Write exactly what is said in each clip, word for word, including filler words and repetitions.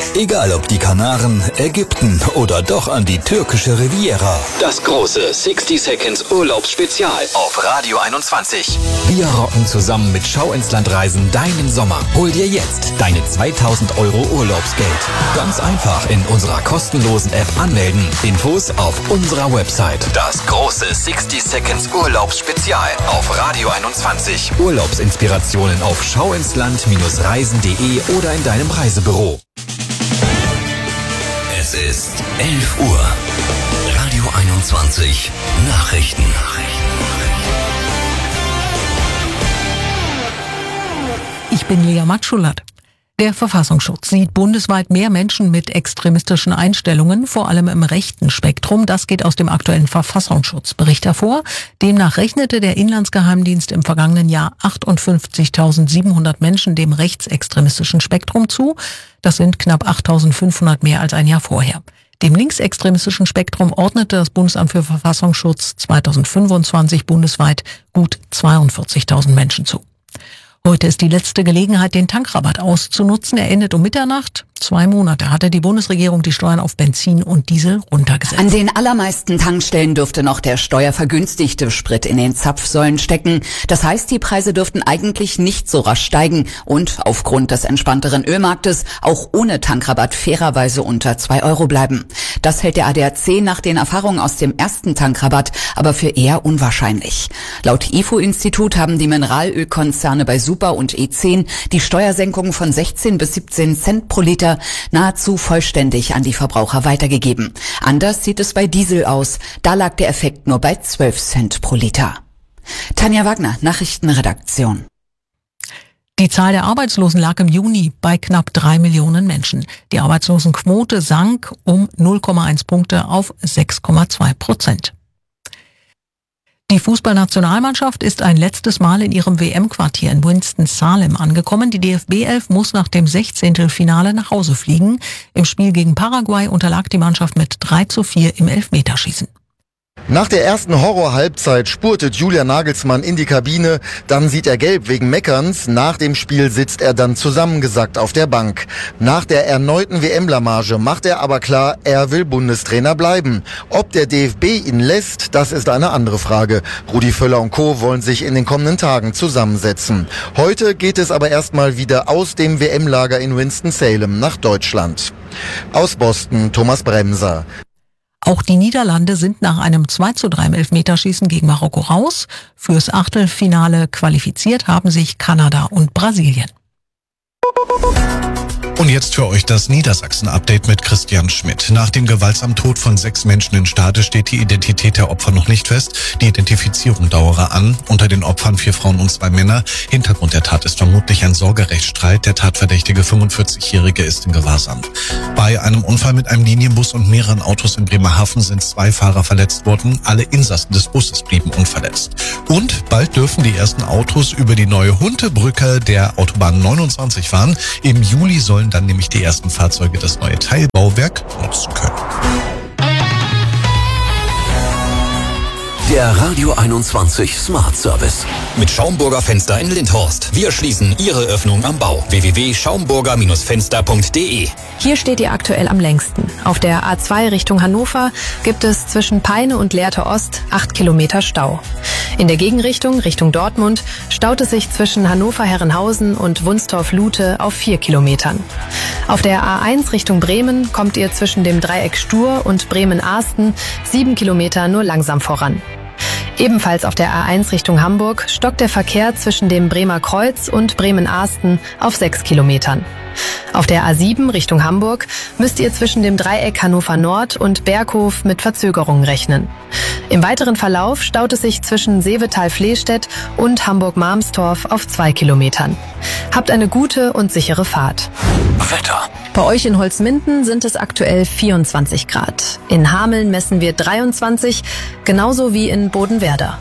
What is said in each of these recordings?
Egal ob die Kanaren, Ägypten oder doch an die türkische Riviera. Das große sixty Seconds Urlaubsspezial auf Radio einundzwanzig. Wir rocken zusammen mit Schau ins Land Reisen deinen Sommer. Hol dir jetzt deine zweitausend Euro Urlaubsgeld. Ganz einfach in unserer kostenlosen App anmelden. Infos auf unserer Website. Das große sixty Seconds Urlaubsspezial auf Radio einundzwanzig. Urlaubsinspirationen auf schauinsland Reisen punkt de oder in deinem Reisebüro. Es ist elf Uhr. Radio einundzwanzig Nachrichten. Ich bin Lea Matschulat. Der Verfassungsschutz sieht bundesweit mehr Menschen mit extremistischen Einstellungen, vor allem im rechten Spektrum. Das geht aus dem aktuellen Verfassungsschutzbericht hervor. Demnach rechnete der Inlandsgeheimdienst im vergangenen Jahr achtundfünfzigtausendsiebenhundert Menschen dem rechtsextremistischen Spektrum zu. Das sind knapp achttausendfünfhundert mehr als ein Jahr vorher. Dem linksextremistischen Spektrum ordnete das Bundesamt für Verfassungsschutz zweitausendfünfundzwanzig bundesweit gut zweiundvierzigtausend Menschen zu. Heute ist die letzte Gelegenheit, den Tankrabatt auszunutzen. Er endet um Mitternacht. Zwei Monate hatte die Bundesregierung die Steuern auf Benzin und Diesel runtergesetzt. An den allermeisten Tankstellen dürfte noch der steuervergünstigte Sprit in den Zapfsäulen stecken. Das heißt, die Preise dürften eigentlich nicht so rasch steigen und aufgrund des entspannteren Ölmarktes auch ohne Tankrabatt fairerweise unter zwei Euro bleiben. Das hält der A D A C nach den Erfahrungen aus dem ersten Tankrabatt aber für eher unwahrscheinlich. Laut I F O-Institut haben die Mineralölkonzerne bei Super und E zehn die Steuersenkung von sechzehn bis siebzehn Cent pro Liter nahezu vollständig an die Verbraucher weitergegeben. Anders sieht es bei Diesel aus. Da lag der Effekt nur bei zwölf Cent pro Liter. Tanja Wagner, Nachrichtenredaktion. Die Zahl der Arbeitslosen lag im Juni bei knapp drei Millionen Menschen. Die Arbeitslosenquote sank um null Komma eins Punkte auf sechs Komma zwei Prozent. Die Fußballnationalmannschaft ist ein letztes Mal in ihrem W M-Quartier in Winston-Salem angekommen. Die D F B elf muss nach dem Sechzehntelfinale nach Hause fliegen. Im Spiel gegen Paraguay unterlag die Mannschaft mit drei zu vier im Elfmeterschießen. Nach der ersten Horror-Halbzeit spurtet Julian Nagelsmann in die Kabine, dann sieht er gelb wegen Meckerns, nach dem Spiel sitzt er dann zusammengesackt auf der Bank. Nach der erneuten W M-Blamage macht er aber klar, er will Bundestrainer bleiben. Ob der D F B ihn lässt, das ist eine andere Frage. Rudi Völler und Co. wollen sich in den kommenden Tagen zusammensetzen. Heute geht es aber erstmal wieder aus dem W M-Lager in Winston-Salem nach Deutschland. Aus Boston, Thomas Bremser. Auch die Niederlande sind nach einem zwei zu drei im Elfmeterschießen gegen Marokko raus. Fürs Achtelfinale qualifiziert haben sich Kanada und Brasilien. Und jetzt für euch das Niedersachsen-Update mit Christian Schmidt. Nach dem gewaltsamen Tod von sechs Menschen in Stade steht die Identität der Opfer noch nicht fest. Die Identifizierung dauere an. Unter den Opfern vier Frauen und zwei Männer. Hintergrund der Tat ist vermutlich ein Sorgerechtsstreit. Der tatverdächtige fünfundvierzigjährige ist in Gewahrsam. Bei einem Unfall mit einem Linienbus und mehreren Autos in Bremerhaven sind zwei Fahrer verletzt worden. Alle Insassen des Busses blieben unverletzt. Und bald dürfen die ersten Autos über die neue Huntebrücke der Autobahn neunundzwanzig fahren. Im Juli sollen dann nämlich die ersten Fahrzeuge das neue Teilbauwerk nutzen können. Der Radio einundzwanzig Smart Service. Mit Schaumburger Fenster in Lindhorst. Wir schließen Ihre Öffnung am Bau. w w w punkt schaumburger Fenster punkt de. Hier steht ihr aktuell am längsten. Auf der A zwei Richtung Hannover gibt es zwischen Peine und Lehrte Ost acht Kilometer Stau. In der Gegenrichtung, Richtung Dortmund, staut es sich zwischen Hannover-Herrenhausen und Wunstorf-Lute auf vier Kilometern. Auf der A eins Richtung Bremen kommt ihr zwischen dem Dreieck Stur und Bremen-Arsten sieben Kilometer nur langsam voran. Ebenfalls auf der A eins Richtung Hamburg stockt der Verkehr zwischen dem Bremer Kreuz und Bremen-Arsten auf sechs Kilometern. Auf der A sieben Richtung Hamburg müsst ihr zwischen dem Dreieck Hannover Nord und Berghof mit Verzögerungen rechnen. Im weiteren Verlauf staut es sich zwischen Seevetal-Flehstedt und Hamburg-Marmstorf auf zwei Kilometern. Habt eine gute und sichere Fahrt. Wetter. Bei euch in Holzminden sind es aktuell vierundzwanzig Grad. In Hameln messen wir dreiundzwanzig, genauso wie in Bodenwerder.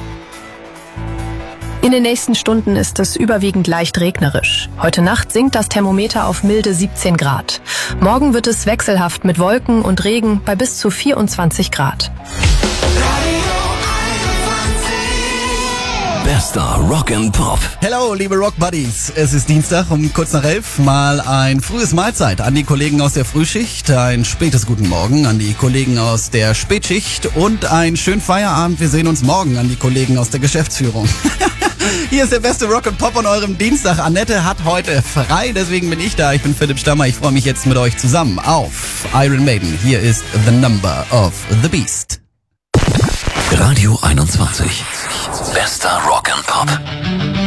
In den nächsten Stunden ist es überwiegend leicht regnerisch. Heute Nacht sinkt das Thermometer auf milde siebzehn Grad. Morgen wird es wechselhaft mit Wolken und Regen bei bis zu vierundzwanzig Grad. Bester Rock and Pop. Hello, liebe Rock Buddies. Es ist Dienstag um kurz nach elf. Mal ein frühes Mahlzeit an die Kollegen aus der Frühschicht, ein spätes Guten Morgen an die Kollegen aus der Spätschicht und ein schönen Feierabend. Wir sehen uns morgen an die Kollegen aus der Geschäftsführung. Hier ist der beste Rock and Pop an eurem Dienstag. Annette hat heute frei, deswegen bin ich da. Ich bin Philipp Stammer. Ich freue mich jetzt mit euch zusammen auf Iron Maiden. Hier ist The Number of the Beast. Radio einundzwanzig. Bester Rock and Pop.